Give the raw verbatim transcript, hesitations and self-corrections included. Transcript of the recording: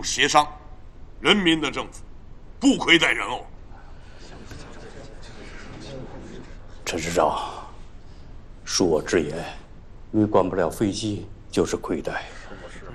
协商，人民的政府不亏待人哦。 陈师长，恕我直言，你管不了飞机就是亏待。